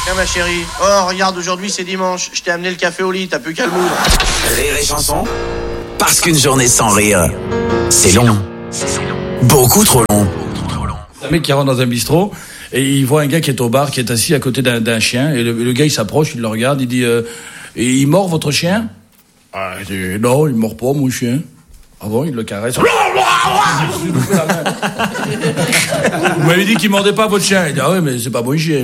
Tiens ma chérie, oh regarde, aujourd'hui c'est dimanche, je t'ai amené le café au lit, t'as plus qu'à le moudre. Rire et chanson, parce qu'une journée sans rire, c'est long. Beaucoup trop long. Un mec qui rentre dans un bistrot et il voit un gars qui est au bar, qui est assis à côté d'un chien, et le gars il s'approche, il le regarde, il dit et il mord votre chien? Ah, il dit non, il mord pas mon chien. Ah bon, il le caresse. Vous m'avez dit qu'il mordait pas votre chien. Il dit ah ouais, mais c'est pas mon chien.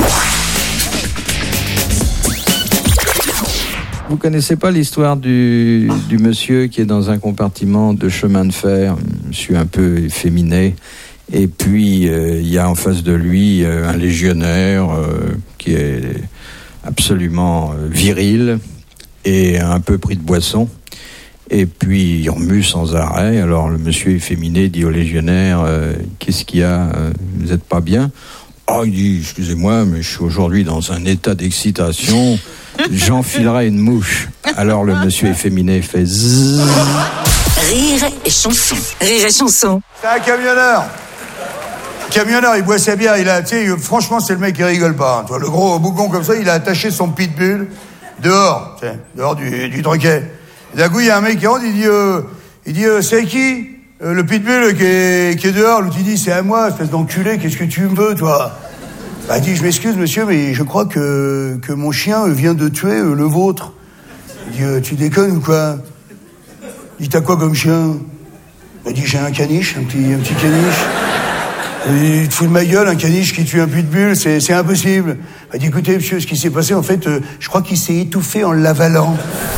Vous connaissez pas l'histoire du monsieur qui est dans un compartiment de chemin de fer, monsieur un peu efféminé, et puis il y a en face de lui un légionnaire qui est absolument viril et un peu pris de boisson, et puis il remue sans arrêt. Alors le monsieur efféminé dit au légionnaire qu'est-ce qu'il y a, vous êtes pas bien? Oh, il dit excusez-moi, mais je suis aujourd'hui dans un état d'excitation. J'enfilerai une mouche. Alors le monsieur efféminé fait zzzz. Rire et chanson. Rire et chanson. C'est un camionneur. Camionneur, il boit sa bière. Franchement, c'est le mec qui rigole pas. Hein, toi, le gros bougon comme ça, il a attaché son pitbull dehors du troquet. Et d'un coup, il y a un mec qui rentre, il dit c'est qui le pitbull qui est dehors. L'autre il dit c'est à moi, espèce d'enculé. Qu'est-ce que tu me veux, toi? Bah, il dit, je m'excuse, monsieur, mais je crois que mon chien vient de tuer le vôtre. Il dit, tu déconnes ou quoi? Il dit, t'as quoi comme chien? Il dit, j'ai un caniche, un petit caniche. Il te fout de ma gueule, un caniche qui tue un pitbull, c'est impossible. Il dit, écoutez, monsieur, ce qui s'est passé, en fait, je crois qu'il s'est étouffé en l'avalant.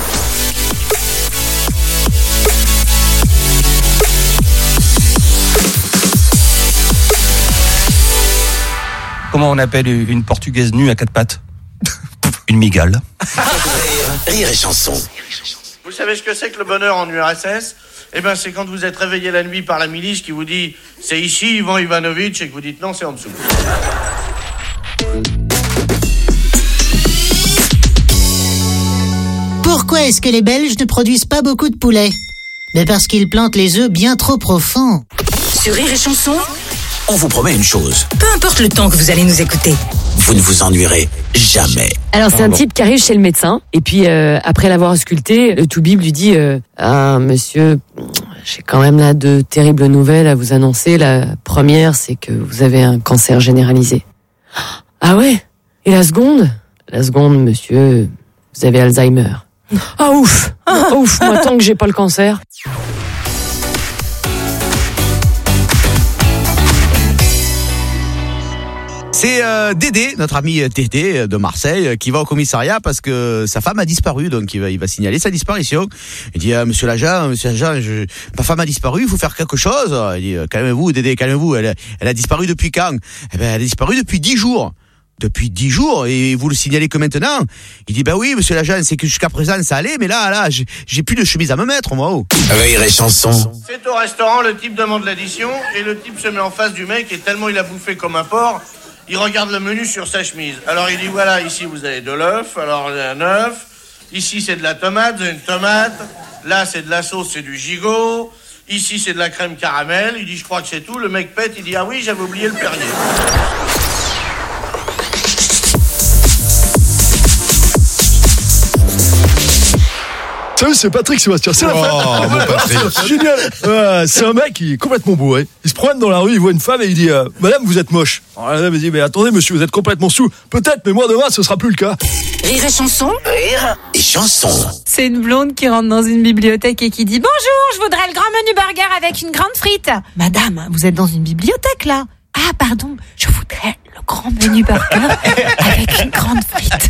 Comment on appelle une portugaise nue à quatre pattes? Une migale. Rire et chanson. Vous savez ce que c'est que le bonheur en URSS? Eh ben, c'est quand vous êtes réveillé la nuit par la milice qui vous dit c'est ici Ivan Ivanovitch et que vous dites non, c'est en dessous. Pourquoi est-ce que les Belges ne produisent pas beaucoup de poulet? Mais parce qu'ils plantent les œufs bien trop profonds. Sur Rire et chanson, On vous promet une chose, peu importe le temps que vous allez nous écouter. vous ne vous ennuierez jamais. Alors c'est un type qui arrive chez le médecin et puis après l'avoir ausculté, le toubib lui dit ah monsieur, j'ai quand même là de terribles nouvelles à vous annoncer. La première, c'est que vous avez un cancer généralisé. Ah ouais? Et la seconde? La seconde, monsieur, vous avez Alzheimer. Ah ouf, ouf, moi tant que j'ai pas le cancer. C'est Dédé, notre ami Dédé de Marseille, qui va au commissariat parce que sa femme a disparu, donc il va signaler sa disparition. Il dit Monsieur l'agent, ma femme a disparu, il faut faire quelque chose. Il dit calmez-vous Dédé, calmez-vous, elle a disparu depuis quand? Eh ben elle a disparu depuis 10 jours. Depuis 10 jours, et vous le signalez que maintenant? Il dit oui monsieur l'agent, c'est que jusqu'à présent ça allait, mais là j'ai plus de chemise à me mettre, moi. Rire et chanson. C'est au restaurant, le type demande l'addition et le type se met en face du mec et tellement il a bouffé comme un porc, il regarde le menu sur sa chemise. Alors il dit voilà, ici vous avez de l'œuf, alors un œuf, ici c'est de la tomate, vous avez une tomate, là c'est de la sauce, c'est du gigot, ici c'est de la crème caramel. Il dit je crois que c'est tout. Le mec pète, il dit ah oui j'avais oublié le Perrier. Salut, c'est Patrick Sébastien. C'est la fête. Oh, mon Patrick. C'est génial. C'est un mec qui est complètement bourré. Il se promène dans la rue, il voit une femme et il dit Madame, vous êtes moche. Alors la dame dit mais attendez monsieur, vous êtes complètement sous. Peut-être, mais moi demain ce sera plus le cas. Rire et chanson. Rire et chanson. C'est une blonde qui rentre dans une bibliothèque et qui dit bonjour, je voudrais le grand menu burger avec une grande frite. Madame, vous êtes dans une bibliothèque là? Ah pardon, je voudrais le grand menu burger avec une grande frite.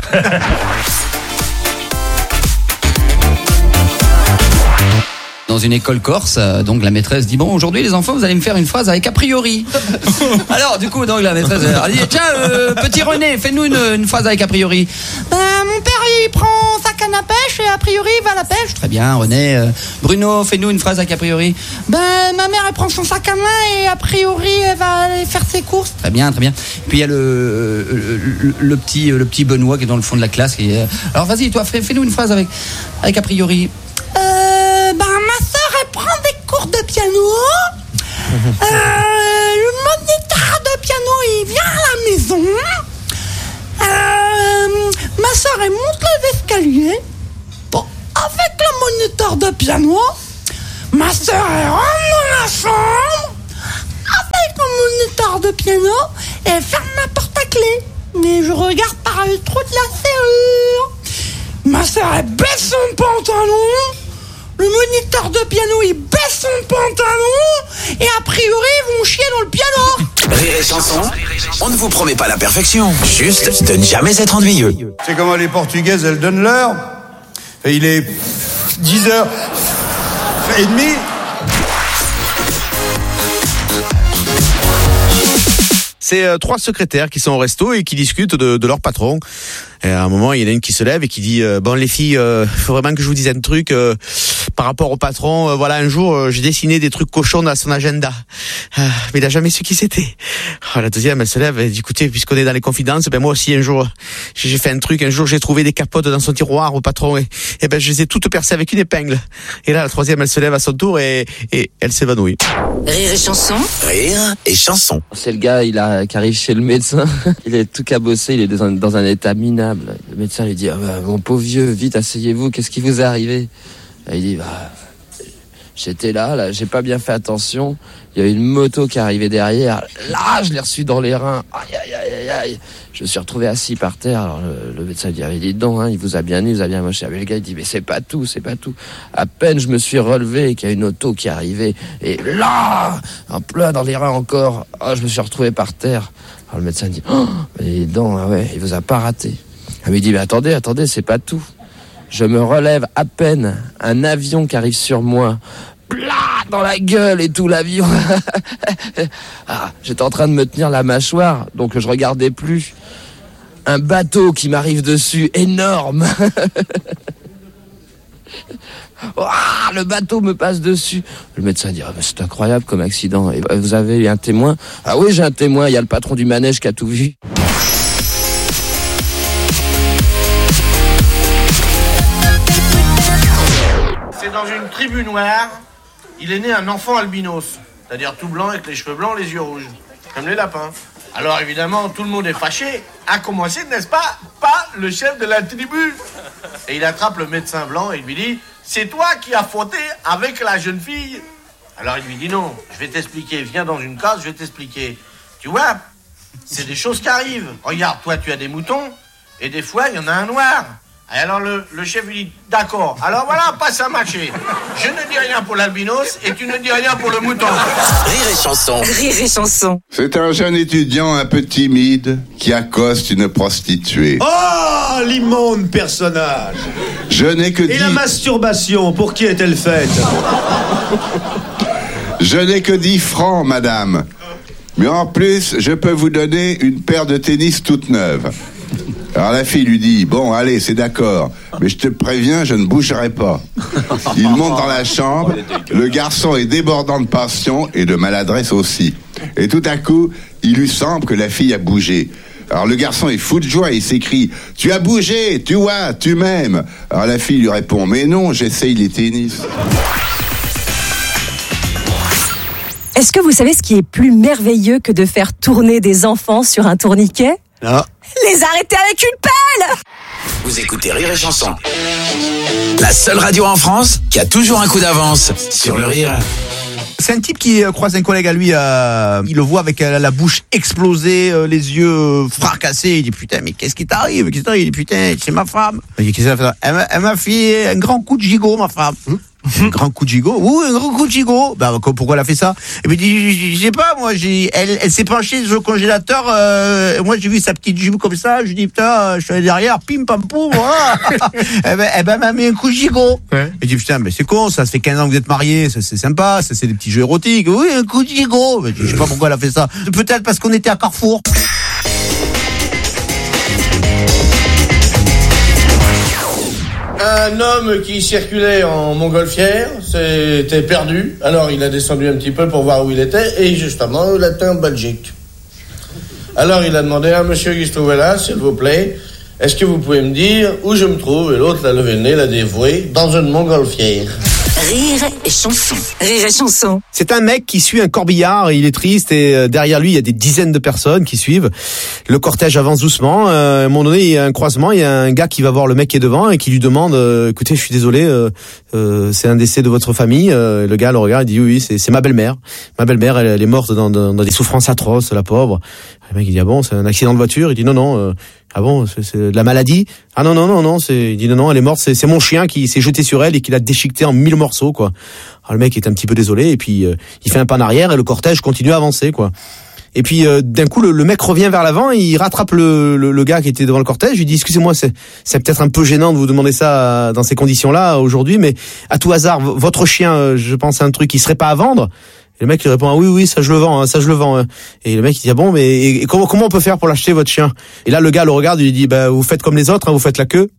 Dans une école corse, donc la maîtresse dit bon aujourd'hui les enfants vous allez me faire une phrase avec a priori. Alors du coup donc la maîtresse elle dit tiens petit René fais-nous une phrase avec a priori. Mon père il prend sa canne à pêche et a priori il va à la pêche. Très bien René. Bruno fais-nous une phrase avec a priori. Ma mère elle prend son sac à main et a priori elle va aller faire ses courses. Très bien. Puis il y a le petit Benoît qui est dans le fond de la classe qui alors vas-y toi fais-nous une phrase avec a priori. Ma sœur elle prend des cours de piano. Le moniteur de piano il vient à la maison. fatiguée. Bon, avec le moniteur de piano, ma sœur elle rentre dans la chambre. Avec le moniteur de piano, elle ferme la porte à clé. Mais je regarde par le trou de la serrure. Ma sœur elle baisse son pantalon. Le moniteur de piano il baisse son pantalon. Et a priori ils vont chier dans le piano. Rire et chanson, on ne vous promet pas la perfection, juste de ne jamais être ennuyeux. C'est comment les Portugaises, elles donnent l'heure. Et il est 10h30. C'est 3 secrétaires qui sont au resto et qui discutent de leur patron. Et à un moment, il y en a une qui se lève et qui dit bon les filles, faut vraiment que je vous dise un truc par rapport au patron. Voilà, un jour, j'ai dessiné des trucs cochons dans son agenda, mais il a jamais su qui c'était. La deuxième, elle se lève et dit écoutez, puisqu'on est dans les confidences, ben moi aussi un jour, j'ai fait un truc. Un jour, j'ai trouvé des capotes dans son tiroir au patron et ben je les ai toutes percées avec une épingle. Et là, la troisième, elle se lève à son tour et elle s'évanouit. Rire et chanson. Rire et chanson. C'est le gars, qui arrive chez le médecin. Il est tout cabossé, il est dans un état minable. Le médecin lui dit mon pauvre vieux, vite asseyez-vous, qu'est-ce qui vous est arrivé? Et il dit j'étais là, j'ai pas bien fait attention. Il y a une moto qui est arrivée derrière. Là, je l'ai reçu dans les reins. Aïe, aïe, aïe, aïe. Je me suis retrouvé assis par terre. Alors le médecin dit dites donc, il vous a bien eu, il vous a bien moché. Mais le gars il dit mais c'est pas tout. À peine je me suis relevé et qu'il y a une auto qui est arrivée. Et là, en plein dans les reins encore. Je me suis retrouvé par terre. Alors le médecin dit mais dis donc, il vous a pas raté. Il dit mais attendez, c'est pas tout. Je me relève à peine, un avion qui arrive sur moi, plat dans la gueule et tout l'avion. J'étais en train de me tenir la mâchoire, donc je regardais plus. Un bateau qui m'arrive dessus, énorme. Le bateau me passe dessus. Le médecin dit mais c'est incroyable comme accident. Et vous avez un témoin? Ah oui, j'ai un témoin, il y a le patron du manège qui a tout vu. Dans une tribu noire, il est né un enfant albinos, c'est-à-dire tout blanc avec les cheveux blancs, les yeux rouges, comme les lapins. Alors évidemment, tout le monde est fâché, à commencer, n'est-ce pas le chef de la tribu. Et il attrape le médecin blanc et lui dit « C'est toi qui as fauté avec la jeune fille ?» Alors il lui dit « Non, je vais t'expliquer, viens dans une case, je vais t'expliquer. Tu vois, c'est des choses qui arrivent. Regarde, toi tu as des moutons, et des fois il y en a un noir. » Et alors le chef lui dit d'accord, alors voilà, passe à matcher. Je ne dis rien pour l'albinos et tu ne dis rien pour le mouton. Rire et chanson. Rire et chanson. C'est un jeune étudiant un peu timide qui accoste une prostituée. Oh, l'immonde personnage. Je n'ai que Et la masturbation, pour qui est-elle faite? Je n'ai que 10 francs, madame. Mais en plus, je peux vous donner une paire de tennis toute neuve. Alors la fille lui dit bon allez c'est d'accord mais je te préviens je ne bougerai pas. Il monte dans la chambre, le garçon est débordant de passion et de maladresse aussi. Et tout à coup il lui semble que la fille a bougé. Alors le garçon est fou de joie et il s'écrie tu as bougé, tu vois, tu m'aimes. Alors la fille lui répond mais non j'essaye les tennis. Est-ce que vous savez ce qui est plus merveilleux que de faire tourner des enfants sur un tourniquet? Non. Les arrêter avec une pelle! Vous écoutez Rire et chanson. La seule radio en France qui a toujours un coup d'avance sur le rire. C'est un type qui croise un collègue à lui, il le voit avec la bouche explosée, les yeux fracassés, il dit putain mais qu'est-ce qui t'arrive? Il dit putain c'est ma femme. Il dit qu'est-ce qu'elle a fait? Elle m'a fait un grand coup de gigot ma femme. Un grand coup de gigot? Oui, un grand coup de gigot. Bah, pourquoi elle a fait ça? Et puis, je sais pas, moi, elle s'est penchée sur le congélateur, moi, j'ai vu sa petite jupe comme ça, je dis, putain, je suis allé derrière, pim, pam, poum, voilà. Elle m'a mis un coup de gigot. Ouais. Et je dis, putain, mais c'est con, ça fait 15 ans que vous êtes mariés, ça, c'est sympa, ça, c'est des petits jeux érotiques. Oui, un coup de gigot. Mais je sais pas pourquoi elle a fait ça. Peut-être parce qu'on était à Carrefour. Un homme qui circulait en montgolfière s'était perdu, alors il a descendu un petit peu pour voir où il était, et justement, il était en Belgique. Alors il a demandé à monsieur qui se trouvait là, s'il vous plaît, est-ce que vous pouvez me dire où je me trouve? Et l'autre l'a levé le nez, l'a dévoué, dans une montgolfière. Rire et chanson. Rire et chanson. C'est un mec qui suit un corbillard, il est triste et derrière lui il y a des dizaines de personnes qui suivent. Le cortège avance doucement, à un moment donné il y a un croisement, il y a un gars qui va voir le mec qui est devant et qui lui demande écoutez, je suis désolé, c'est un décès de votre famille. Le gars le regarde, il dit oui, c'est ma belle-mère. Ma belle-mère, elle est morte dans des souffrances atroces, la pauvre. Le mec il dit ah bon, c'est un accident de voiture. Il dit non, ah bon, c'est de la maladie. Ah non, il dit non, elle est morte, c'est mon chien qui s'est jeté sur elle et qui l'a déchiqueté en 1000 morceaux, quoi. Alors le mec est un petit peu désolé et puis il fait un pas en arrière et le cortège continue à avancer, quoi. Et puis d'un coup le mec revient vers l'avant, et il rattrape le gars qui était devant le cortège, il dit excusez-moi, c'est peut-être un peu gênant de vous demander ça dans ces conditions-là aujourd'hui, mais à tout hasard, votre chien, je pense à un truc qui serait pas à vendre. Et le mec il répond ah oui ça je le vends. Et le mec il dit ah bon, mais comment on peut faire pour l'acheter votre chien? Et là le gars le regarde et il dit bah vous faites comme les autres, vous faites la queue.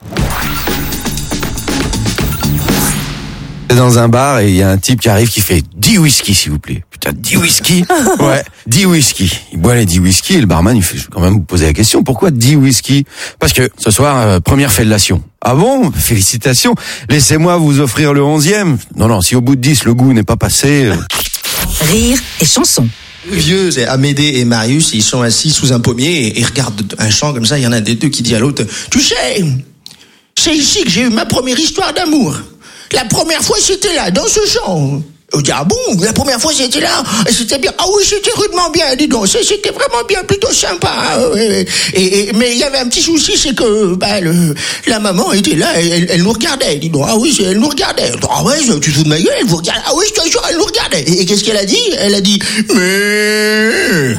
Dans un bar et il y a un type qui arrive qui fait 10 whisky s'il vous plaît. Putain, 10 whisky? Ouais, 10 whisky. Il boit les 10 whisky et le barman il fait, je vais quand même vous poser la question, pourquoi 10 whisky? Parce que ce soir, première fellation. Ah bon? Félicitations. Laissez-moi vous offrir le 11e. Non, si au bout de 10 le goût n'est pas passé... Rire et chanson. Le vieux, c'est Amédée et Marius, ils sont assis sous un pommier et ils regardent un champ comme ça, il y en a des deux qui dit à l'autre, tu sais, c'est ici que j'ai eu ma première histoire d'amour. La première fois, c'était là, dans ce champ. On dit, ah bon, la première fois, c'était là, et c'était bien. Ah oui, c'était rudement bien, dis donc, c'était vraiment bien, plutôt sympa. Mais il y avait un petit souci, c'est que la maman était là, elle nous regardait. Dis donc, ah oui, elle nous regardait. Ah ouais, tu te fous de ma gueule, elle vous regarde. Ah oui, je te jure, elle nous regardait. Et qu'est-ce qu'elle a dit? Elle a dit, mais...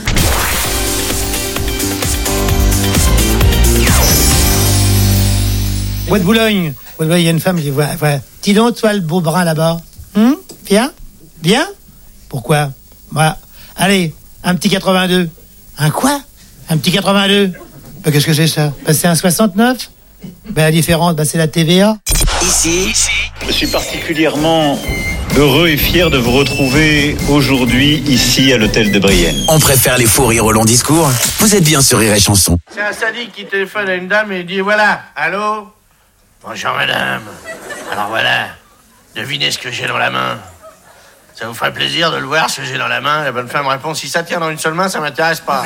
Bois de Boulogne. Il y a une femme qui voit. Dis donc, toi, le beau brun là-bas. Bien? Pourquoi? Voilà. Allez, un petit 82. Un quoi? Un petit 82? Qu'est-ce que c'est ça? C'est un 69? La différence, c'est la TVA. Ici, je suis particulièrement heureux et fier de vous retrouver aujourd'hui ici à l'hôtel de Brienne. On préfère les fous rires au long discours. Vous êtes bien sur Rire et Chanson. C'est un sadique qui téléphone à une dame et dit voilà, allô? Bonjour madame. Alors voilà, devinez ce que j'ai dans la main. Ça vous ferait plaisir de le voir, ce que j'ai dans la main? La bonne femme répond, si ça tient dans une seule main, ça m'intéresse pas.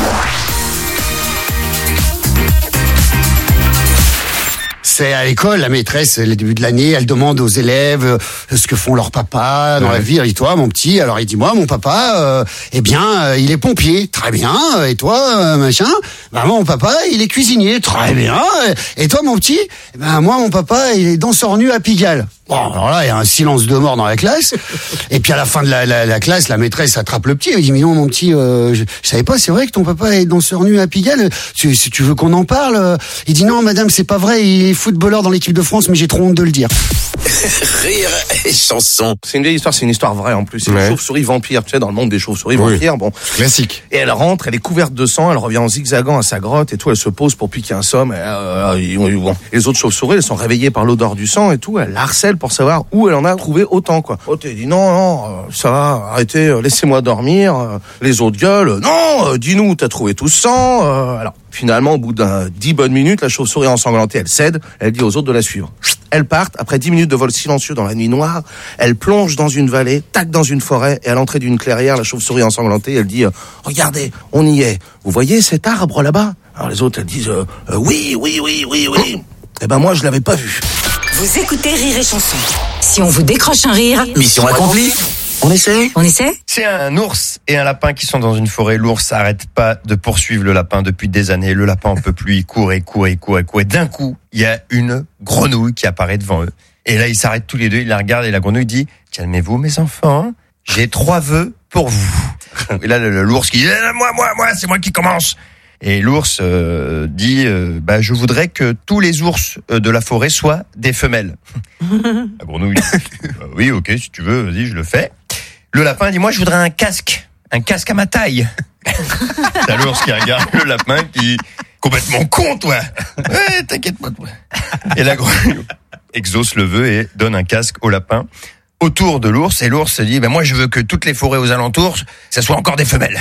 C'est à l'école, la maîtresse, le début de l'année, elle demande aux élèves ce que font leurs papas dans la vie. Et toi, mon petit, alors il dit, moi, mon papa, il est pompier. Très bien. Et toi, machin? Moi, mon papa, il est cuisinier. Très bien. Et toi, mon petit? Moi, mon papa, il est danseur nu à Pigalle. Bon, alors là, il y a un silence de mort dans la classe. Et puis à la fin de la classe, la maîtresse attrape le petit. Elle dit, mais non, mon petit, je savais pas, c'est vrai que ton papa est danseur nu à Pigalle. Si tu veux qu'on en parle? Il dit, non, madame, c'est pas vrai, il est footballeur dans l'équipe de France, mais j'ai trop honte de le dire. Rire et Chanson. C'est une vieille histoire, c'est une histoire vraie en plus. C'est une chauve-souris vampire, tu sais, dans le monde des chauves-souris vampires. Bon. Classique. Et elle rentre, elle est couverte de sang, elle revient en zigzagant à sa grotte et tout, elle se pose pour piquer un somme. Bon. Les autres chauves-souris, elles sont réveillées par l'odeur du sang et tout, elles la harcèlent pour savoir où elle en a trouvé autant, quoi. Oh, t'es dit non, ça va, arrêtez, laissez-moi dormir. Les autres gueules, non, dis-nous, t'as trouvé tout ce sang. Alors, finalement, au bout d'un 10 bonnes minutes, la chauve-souris ensanglantée, elle cède, elle dit aux autres de la suivre. Elles partent, après 10 minutes de vol silencieux dans la nuit noire, elle plonge dans une vallée, tac dans une forêt, et à l'entrée d'une clairière, la chauve-souris ensanglantée, elle dit, regardez, on y est. Vous voyez cet arbre là-bas? Alors les autres, elles disent, oui. Eh ben moi, je l'avais pas vu. Vous écoutez Rire et Chanson. Si on vous décroche un rire... Mission accomplie. On essaie? C'est un ours et un lapin qui sont dans une forêt. L'ours s'arrête pas de poursuivre le lapin depuis des années. Le lapin en peut plus, il court. Et d'un coup, il y a une grenouille qui apparaît devant eux. Et là, ils s'arrêtent tous les deux, ils la regardent et la grenouille dit, calmez-vous mes enfants, j'ai 3 vœux pour vous. Et là, l'ours qui dit, moi, c'est moi qui commence. Et l'ours dit, je voudrais que tous les ours de la forêt soient des femelles. La grenouille dit, oui, ok, si tu veux, vas-y, je le fais. Le lapin dit, moi, je voudrais un casque à ma taille. C'est l'ours qui regarde le lapin qui complètement con, toi. Ouais, t'inquiète pas, toi. Et la grenouille exauce le vœu et donne un casque au lapin autour de l'ours, et l'ours se dit, moi je veux que toutes les forêts aux alentours, ça soit encore des femelles.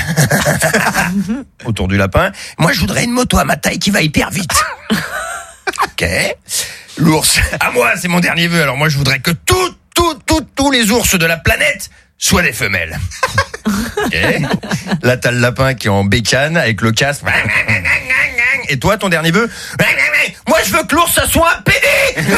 Autour du lapin, moi je voudrais une moto à ma taille qui va hyper vite. Ok. L'ours, à moi, c'est mon dernier vœu, alors moi je voudrais que toutes tous les ours de la planète soient des femelles. Ok. Là, t'as le lapin qui est en bécane avec le casque. Et toi, ton dernier vœu? Moi, je veux que l'ours, ça soit un pédé.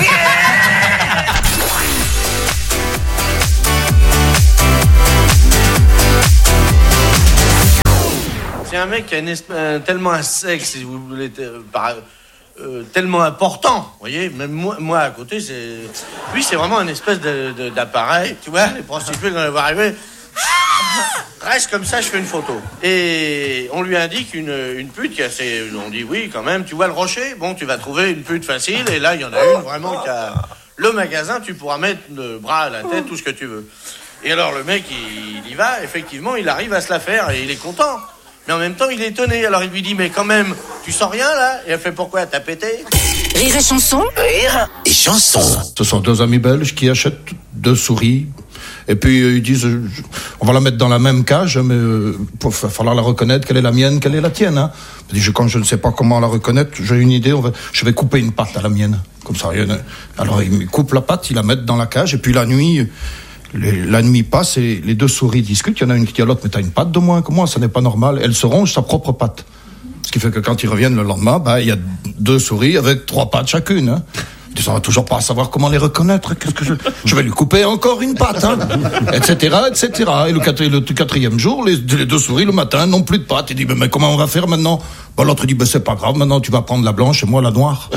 C'est un mec qui a tellement un sexe, si vous voulez, tellement important, vous voyez. Même moi à côté, lui, c'est vraiment une espèce d'appareil. Tu vois, les prostituées, quand elles vont arriver, reste comme ça, je fais une photo. Et on lui indique une pute qui a on dit oui, quand même. Tu vois le rocher? Bon, tu vas trouver une pute facile. Et là, il y en a une vraiment qui a le magasin. Tu pourras mettre le bras à la tête, tout ce que tu veux. Et alors, le mec, il y va. Effectivement, il arrive à se la faire et il est content. Mais en même temps, il est étonné. Alors, il lui dit, mais quand même, tu sens rien, là? Et elle fait, pourquoi? T'as pété? Rire et chanson. Rire et chanson. Ce sont deux amis belges qui achètent 2 souris. Et puis, ils disent, on va la mettre dans la même cage, mais il va falloir la reconnaître. Quelle est la mienne, quelle est la tienne, hein? Quand je ne sais pas comment la reconnaître, j'ai une idée, je vais couper une patte à la mienne. Comme ça, alors, il coupe la patte, il la met dans la cage, et puis la nuit passe et les 2 souris discutent. Il y en a une qui dit à l'autre, mais t'as une patte de moins que moi, ça n'est pas normal. Elle se ronge sa propre patte. Ce qui fait que quand ils reviennent le lendemain, il y a 2 souris avec 3 pattes chacune. Hein. Ils n'auront toujours pas à savoir comment les reconnaître. Qu'est-ce que je vais lui couper encore une patte, hein, etc., etc. Et le 4e jour, les 2 souris le matin n'ont plus de pattes. Il dit, mais comment on va faire maintenant? L'autre dit, c'est pas grave, maintenant tu vas prendre la blanche et moi la noire.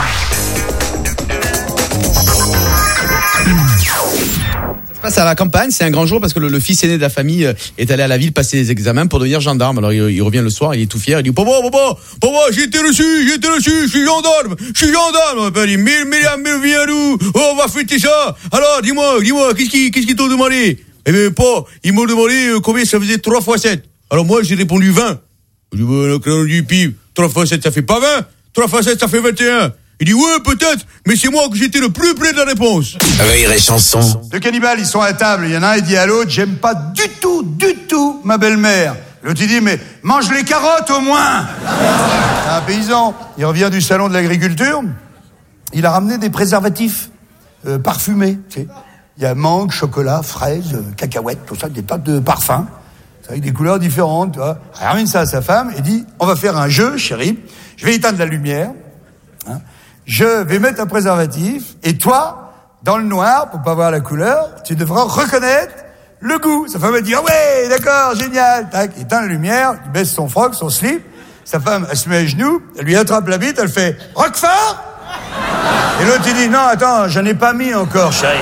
À la campagne, c'est un grand jour parce que le fils aîné de la famille est allé à la ville passer des examens pour devenir gendarme. Alors il revient le soir, il est tout fier, il dit papa, j'ai été reçu, je suis gendarme. Il dit, mais viens nous, on va fêter ça. Alors dis-moi, qu'est-ce qu'ils t'ont demandé? Eh bien pas, ils m'ont demandé combien ça faisait 3 x 7. Alors moi j'ai répondu 20. Je dis du pif, 3 x 7 ça fait pas 20, 3 x 7 ça fait 21. Il dit ouais peut-être, mais c'est moi que j'étais le plus près de la réponse. Rire et chanson. 2 cannibales, ils sont à table. Il y en a un, il dit à l'autre, j'aime pas du tout ma belle-mère. L'autre il dit, mais mange les carottes au moins. C'est un paysan, il revient du salon de l'agriculture. Il a ramené des préservatifs parfumés. Tu sais. Il y a mangue, chocolat, fraises, cacahuètes, tout ça, des tas de parfums. Avec des couleurs différentes, tu vois. Il ramène ça à sa femme et dit, on va faire un jeu, chérie. Je vais éteindre la lumière. Hein. Je vais mettre un préservatif, et toi, dans le noir, pour pas voir la couleur, tu devras reconnaître le goût. Sa femme va dire, ouais, d'accord, génial. Tac, il éteint la lumière, il baisse son froc, son slip. Sa femme, elle se met à genoux, elle lui attrape la bite, elle fait, Roquefort? Et l'autre, il dit, non, attends, j'en ai pas mis encore, chérie.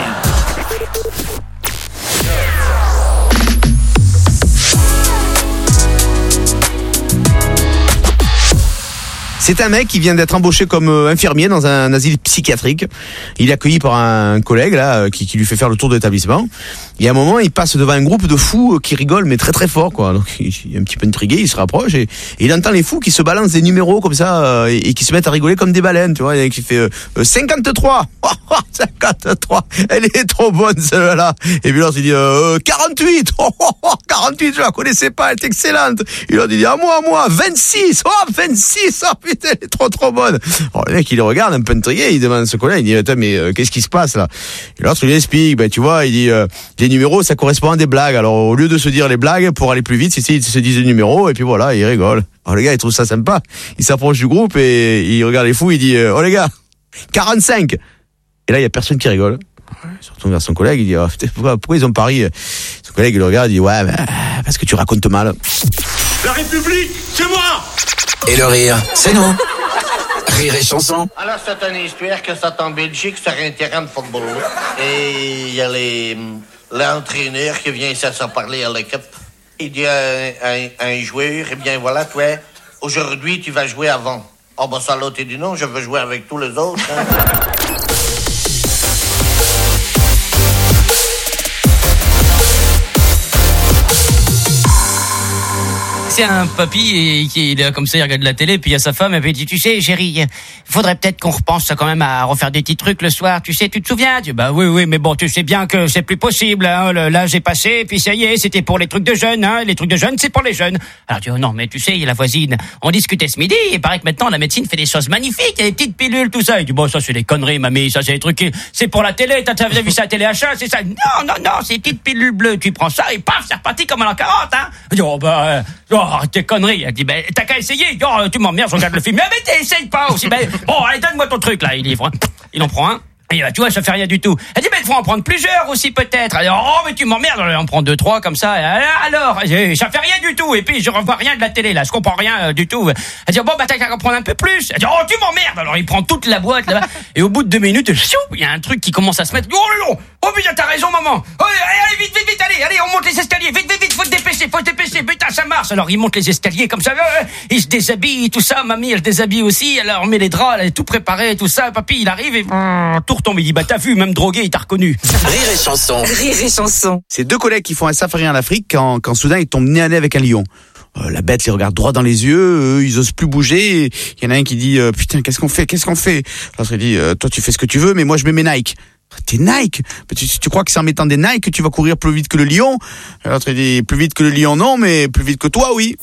C'est un mec qui vient d'être embauché comme infirmier dans un asile psychiatrique. Il est accueilli par un collègue là qui lui fait faire le tour de l'établissement. Et à un moment, il passe devant un groupe de fous qui rigolent mais très très fort quoi. Donc il est un petit peu intrigué, il se rapproche et il entend les fous qui se balancent des numéros comme ça et qui se mettent à rigoler comme des baleines, tu vois, et qui fait 53. 53. Elle est trop bonne celle-là. Et puis l'autre il dit 48. 48, je la connaissais pas, elle est excellente. Et l'autre il dit à moi 26. 26. Putain, elle est trop bonne. Alors, le mec, il le regarde un peu intrigué, il demande à ce collègue, il dit, attends, mais qu'est-ce qui se passe là? Et l'autre, il lui explique, tu vois, il dit, les numéros, ça correspond à des blagues. Alors, au lieu de se dire les blagues, pour aller plus vite, ils se disent les numéros, et puis voilà, il rigole. Alors, le gars, il trouve ça sympa. Il s'approche du groupe et il regarde les fous, il dit, oh les gars, 45. Et là, il y a personne qui rigole. Il se retourne vers son collègue, il dit, pourquoi ils ont pari? Son collègue, il le regarde, il dit, ouais, parce que tu racontes mal. La République, c'est moi! Et le rire, c'est nous. Rire et chanson. Alors, c'est une histoire que c'est en Belgique sur un terrain de football. Et il y a l'entraîneur qui vient ici à parler à l'équipe. Il dit à un joueur, eh bien voilà, toi, aujourd'hui, tu vas jouer avant. Oh, bah ça, l'autre, il dit non, je veux jouer avec tous les autres. Hein. C'est un papy et qui est comme ça, il regarde la télé, puis il y a sa femme, et puis il dit, tu sais, chérie, faudrait peut-être qu'on repense quand même à refaire des petits trucs le soir, tu sais, tu te souviens? Tu dis, bah oui, mais bon, tu sais bien que c'est plus possible, hein, l'âge est passé, puis ça y est, c'était pour les trucs de jeunes, hein, les trucs de jeunes, c'est pour les jeunes. Alors tu dis, oh non, mais tu sais, il y a la voisine, on discutait ce midi, il paraît que maintenant la médecine fait des choses magnifiques, il y a des petites pilules, tout ça. Il dit, bon, ça c'est des conneries, mamie, ça c'est des trucs, c'est pour la télé, t'as vu ça à la télé achat, c'est ça? Non, c'est des petites pilules bleues, tu prends ça, et paf, c'est reparti comme à l'an 40, hein. Il dit, arrête tes conneries. Elle dit, t'as qu'à essayer. Tu m'emmerdes, je regarde le film. Mais t'essayes pas aussi. Bon, allez, donne-moi ton truc, là. Il livre. Il en prend un. Et tu vois, ça fait rien du tout. Elle dit, il faut en prendre plusieurs aussi, peut-être. Elle dit, mais tu m'emmerdes. Elle en prend 2, 3, comme ça. Alors, ça fait rien du tout. Et puis, je revois rien de la télé, là. Je comprends rien du tout. Elle dit, t'as qu'à en prendre un peu plus. Elle dit, tu m'emmerdes. Alors, il prend toute la boîte, là-bas. Et au bout de 2 minutes, il y a un truc qui commence à se mettre. Oh putain, t'as raison, maman. Allez, vite, allez, on monte les escaliers. Vite, faut te dépêcher. Putain, ça marche. Alors, il monte les escaliers comme ça. Il se déshabille, tout ça. Mamie, elle se déshabille aussi. Alors, on met les draps, elle est tout préparé, tout ça. Papy, il arrive et tout retombe. Il dit, t'as vu, même drogué, il t'a reconnu. Rire et chanson. C'est 2 collègues qui font un safari en Afrique quand soudain ils tombent nez à nez avec un lion. La bête les regarde droit dans les yeux, ils osent plus bouger. Il y en a un qui dit putain, qu'est-ce qu'on fait? L'autre il dit toi tu fais ce que tu veux, mais moi je mets mes Nike. Tes Nike? Tu crois que c'est en mettant des Nike que tu vas courir plus vite que le lion? L'autre il dit plus vite que le lion non, mais plus vite que toi oui.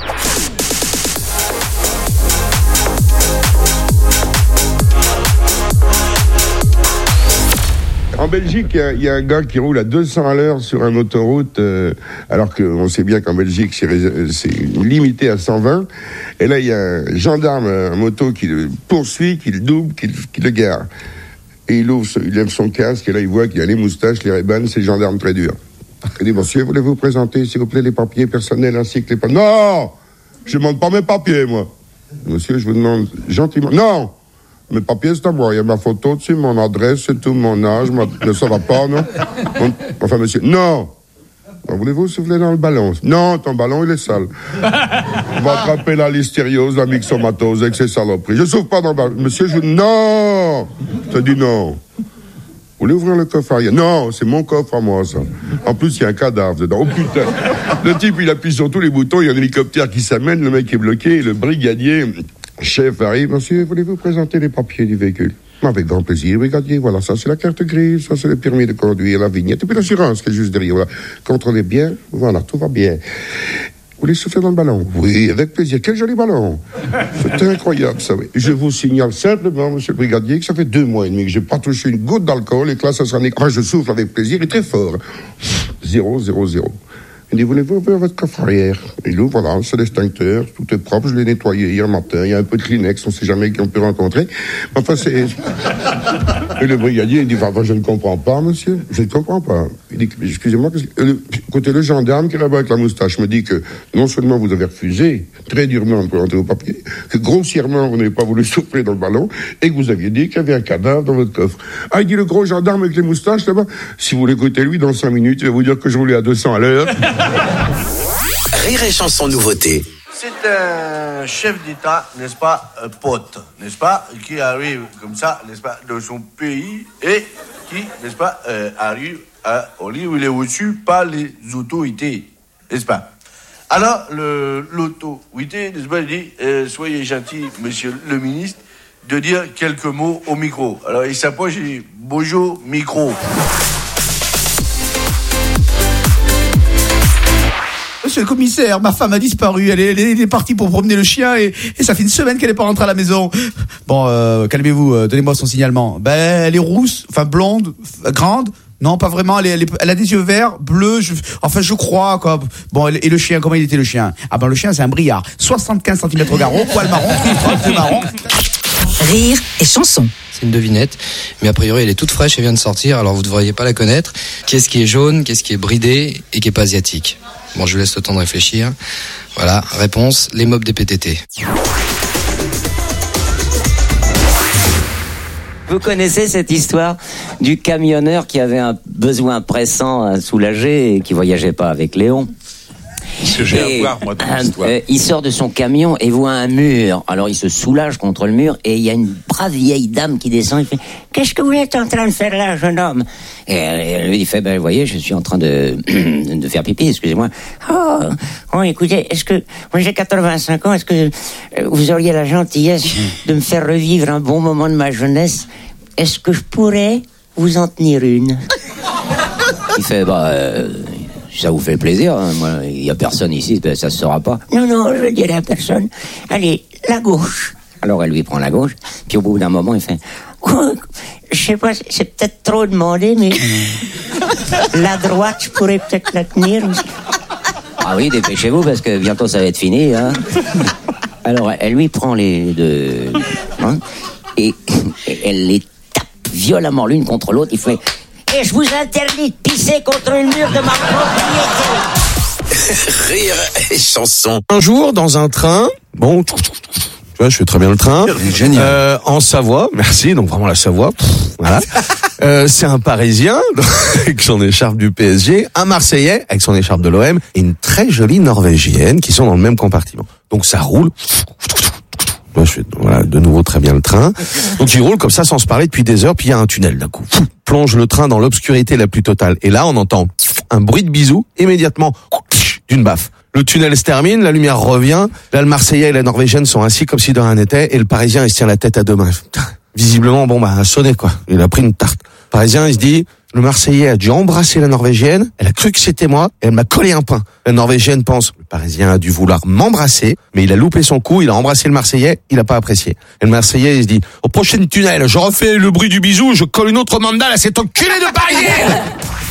En Belgique, il y a un gars qui roule à 200 à l'heure sur une autoroute, alors qu'on sait bien qu'en Belgique, c'est limité à 120. Et là, il y a un gendarme à moto qui le poursuit, qui le double, qui le gare. Et il lève son casque, et là, il voit qu'il y a les moustaches, les Ray-Ban, c'est le gendarme très dur. Il dit, monsieur, voulez-vous présenter, s'il vous plaît, les papiers personnels ainsi que les papiers... Non! Je ne demande pas mes papiers, moi. Monsieur, je vous demande gentiment... Non! Mes papiers, c'est à moi. Il y a ma photo dessus, mon adresse, c'est tout, mon âge. Ça va pas, non? Enfin, monsieur, non! Voulez-vous souffler dans le ballon? Non, ton ballon, il est sale. On va attraper la listériose, la myxomatose avec ces saloperies. Je souffle pas dans le ballon. Monsieur, non! Je te dis non. Vous voulez ouvrir le coffre arrière? Non, c'est mon coffre à moi, ça. En plus, il y a un cadavre dedans. Oh putain! Le type, il appuie sur tous les boutons, il y a un hélicoptère qui s'amène, le mec est bloqué, et le brigadier... Chef arrive, monsieur, voulez-vous présenter les papiers du véhicule? Avec grand plaisir, brigadier, voilà, ça c'est la carte grise, ça c'est le permis de conduire, la vignette, et puis l'assurance qui est juste derrière, voilà. Contrôlez bien, voilà, tout va bien. Vous voulez souffler dans le ballon? Oui, avec plaisir, quel joli ballon! C'est incroyable, ça, oui. Je vous signale simplement, monsieur le brigadier, que ça fait 2 mois et demi que j'ai pas touché une goutte d'alcool, et que là, ça sera... Enfin, je souffle avec plaisir, et très fort. 0, 0, 0. Il dit, voulez-vous ouvrir votre coffre arrière? Il ouvre, voilà, c'est l'extincteur, tout est propre, je l'ai nettoyé hier matin, il y a un peu de Kleenex, on sait jamais qui on peut rencontrer. Enfin, c'est... Et le brigadier, il dit, je ne comprends pas, monsieur, je ne comprends pas. Il dit, excusez-moi, écoutez, le gendarme qui est là-bas avec la moustache me dit que non seulement vous avez refusé, très durement, de présenter vos papiers, que grossièrement, vous n'avez pas voulu souffler dans le ballon, et que vous aviez dit qu'il y avait un cadavre dans votre coffre. Ah, il dit, le gros gendarme avec les moustaches, là-bas, si vous l'écoutez, lui, dans 5 minutes, il va vous dire que je roulais à 200 à l'heure. Rire et chanson nouveauté. C'est un chef d'État, n'est-ce pas, pote, n'est-ce pas, qui arrive comme ça, n'est-ce pas, de son pays et qui, n'est-ce pas, arrive au lieu où il est reçu par les autorités, n'est-ce pas. Alors, l'autorité, n'est-ce pas, il dit, soyez gentil, monsieur le ministre, de dire quelques mots au micro. Alors, il s'approche et dit, bonjour, micro. Monsieur le commissaire, ma femme a disparu, elle est partie pour promener le chien et ça fait 1 semaine qu'elle est pas rentrée à la maison. Bon, calmez-vous, donnez-moi son signalement. Elle est rousse, enfin blonde, grande. Non, pas vraiment, elle a des yeux verts, bleus, je crois, quoi. Bon, et le chien, comment il était le chien? Ah ben, le chien, c'est un briard. 75 cm au garrot, poil marron, tout marron. Rire et chanson. C'est une devinette, mais a priori elle est toute fraîche et vient de sortir, alors vous ne devriez pas la connaître. Qu'est-ce qui est jaune, qu'est-ce qui est bridé et qui est pas asiatique? Bon, je vous laisse le temps de réfléchir. Voilà, réponse, les mobs des PTT. Vous connaissez cette histoire du camionneur qui avait un besoin pressant à soulager et qui voyageait pas avec Léon? Qu'est-ce que j'ai à voir, moi, dans l'histoire? Il sort de son camion et voit un mur. Alors il se soulage contre le mur et il y a une brave vieille dame qui descend. Il fait « Qu'est-ce que vous êtes en train de faire là, jeune homme ?» Et elle lui fait « Ben, vous voyez, je suis en train de faire pipi, excusez-moi. »« Oh, écoutez, est-ce que... Moi, j'ai 85 ans, est-ce que vous auriez la gentillesse de me faire revivre un bon moment de ma jeunesse? Est-ce que je pourrais vous en tenir une ?» Il fait si ça vous fait plaisir, hein, moi, il y a personne ici, ça se saura pas. Non, je dirai à personne. Allez, la gauche. Alors elle lui prend la gauche, puis au bout d'un moment, il fait je sais pas, c'est peut-être trop demandé, mais la droite, je pourrais peut-être la tenir aussi. Ah oui, dépêchez-vous parce que bientôt ça va être fini. Hein. Alors elle lui prend les deux, hein, et elle les tape violemment l'une contre l'autre. Il fait et je vous interdis de pisser contre le mur de ma propriété. Rire et chanson. Un jour, dans un train, bon, tu vois, je fais très bien le train. Génial. En Savoie, merci, donc vraiment la Savoie, voilà. C'est un Parisien, avec son écharpe du PSG, un Marseillais, avec son écharpe de l'OM, et une très jolie Norvégienne, qui sont dans le même compartiment. Donc ça roule. Moi, je fais de nouveau très bien le train. Donc il roule comme ça sans se parler depuis des heures, puis il y a un tunnel d'un coup. Plonge le train dans l'obscurité la plus totale. Et là, on entend un bruit de bisou, immédiatement, d'une baffe. Le tunnel se termine, la lumière revient. Là, le Marseillais et la Norvégienne sont assis comme si de rien n'était, et le Parisien, il se tient la tête à deux mains. Visiblement, a sonné, quoi. Il a pris une tarte. Le Parisien, il se dit, le Marseillais a dû embrasser la Norvégienne, elle a cru que c'était moi, et elle m'a collé un pain. La Norvégienne pense, le Parisien a dû vouloir m'embrasser, mais il a loupé son coup, il a embrassé le Marseillais, il a pas apprécié. Et le Marseillais, il se dit, au prochain tunnel, je refais le bruit du bisou, je colle une autre mandale à cet enculé de Parisien.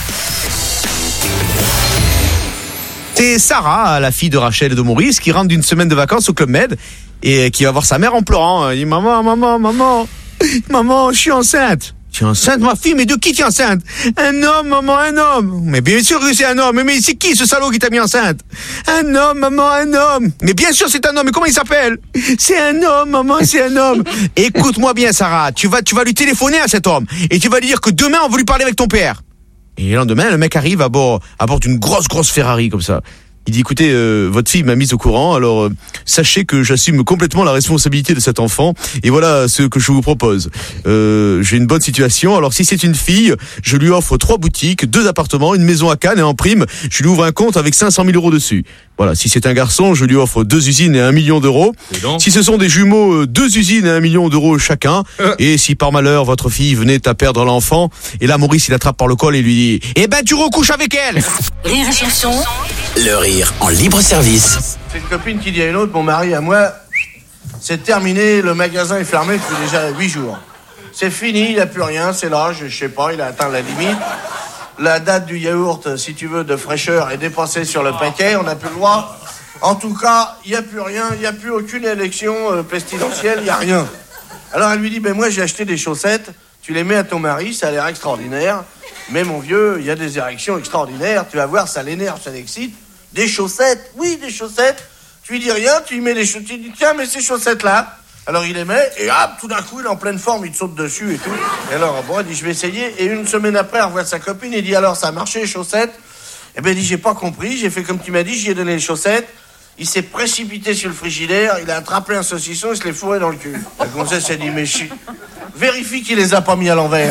C'est Sarah, la fille de Rachel et de Maurice, qui rentre d'une semaine de vacances au Club Med et qui va voir sa mère en pleurant. Il dit, maman, je suis enceinte. Tu es enceinte, ma fille? Mais de qui tu es enceinte? Un homme, maman, un homme. Mais bien sûr que c'est un homme. Mais c'est qui ce salaud qui t'a mis enceinte? Un homme, maman, un homme. Mais bien sûr c'est un homme. Mais comment il s'appelle? C'est un homme, maman, c'est un homme. Écoute-moi bien, Sarah. Tu vas lui téléphoner à cet homme et tu vas lui dire que demain on veut lui parler avec ton père. Et le lendemain, le mec arrive à bord d'une grosse Ferrari comme ça. Il dit, écoutez, votre fille m'a mise au courant, alors sachez que j'assume complètement la responsabilité de cet enfant, et voilà ce que je vous propose. J'ai une bonne situation, alors si c'est une fille, je lui offre 3 boutiques, 2 appartements, une maison à Cannes, et en prime, je lui ouvre un compte avec 500 000 € dessus. Voilà, si c'est un garçon, je lui offre 2 usines et 1 million d'euros. Si ce sont des jumeaux, 2 usines et 1 million d'euros chacun. Et si par malheur, votre fille venait à perdre l'enfant, et là, Maurice, il attrape par le col et lui dit, eh ben, tu recouches avec elle! Rire et chanson. Le rire en libre service. C'est une copine qui dit à une autre, mon mari à moi, c'est terminé, le magasin est fermé depuis déjà 8 jours. C'est fini, il n'y a plus rien, c'est l'âge, je sais pas, il a atteint la limite. La date du yaourt, si tu veux, de fraîcheur est dépassée sur le paquet, on n'a plus le droit. En tout cas, il n'y a plus rien, il n'y a plus aucune élection pestilentielle, il n'y a rien. Alors elle lui dit, ben moi j'ai acheté des chaussettes, tu les mets à ton mari, ça a l'air extraordinaire. Mais mon vieux, il y a des érections extraordinaires, tu vas voir, ça l'énerve, ça l'excite. Des chaussettes, oui, des chaussettes. Tu lui dis rien, tu lui mets les chaussettes, tu dis tiens, mais ces chaussettes-là. Alors il les met, et hop, tout d'un coup, il est en pleine forme, il te saute dessus et tout. Et alors, bon, il dit, je vais essayer. Et une semaine après, il revoit sa copine, il dit, alors, ça a marché, les chaussettes? Eh ben, il dit, j'ai pas compris, j'ai fait comme tu m'as dit, j'y ai donné les chaussettes. Il s'est précipité sur le frigidaire, il a attrapé un saucisson, il se l'est fourré dans le cul. La gonzesse s'est dit, mais vérifie qu'il les a pas mis à l'envers.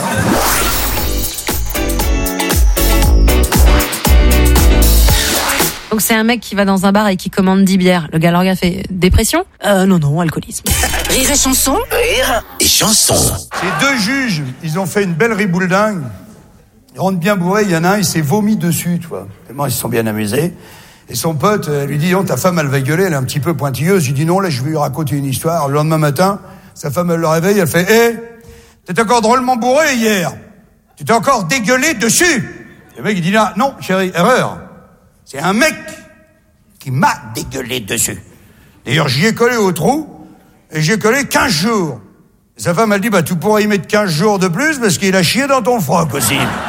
Donc c'est un mec qui va dans un bar et qui commande 10 bières. Le gars leur fait dépression? Non, alcoolisme. Rire et chanson. Rire et chanson. Ces 2 juges, ils ont fait une belle riboule dingue. Ils rentrent bien bourrés, il y en a un, il s'est vomi dessus, tu vois. Tellement ils se sont bien amusés. Et son pote lui dit, ta femme, elle va gueuler, elle est un petit peu pointilleuse. Il dit, non, là, je vais lui raconter une histoire. Le lendemain matin, sa femme, elle le réveille, elle fait, t'étais encore drôlement bourré hier. Tu t'es encore dégueulé dessus. Et le mec, il dit, non, chérie, erreur. C'est un mec qui m'a dégueulé dessus. D'ailleurs, j'y ai collé au trou, et j'y ai collé 15 jours. Et sa femme, elle dit, tu pourrais y mettre 15 jours de plus, parce qu'il a chié dans ton froc aussi.